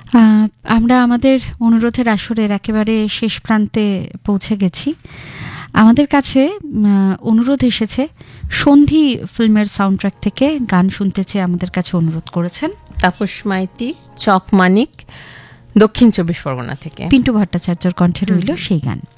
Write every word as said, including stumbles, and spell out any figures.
আমরা আমাদের অনুরোধের আসরের একেবারে শেষ প্রান্তে পৌঁছে গেছি। আমাদের কাছে অনুরোধ এসেছে, সন্ধি ফিল্মের সাউন্ডট্র্যাক থেকে গান শুনতে চেয়ে আমাদের কাছে অনুরোধ করেছেন তাপস মাইতি, চক মানিক, দক্ষিণ চব্বিশ পরগনা থেকে। পিন্টু ভট্টাচার্যর কণ্ঠে রইল সেই গান।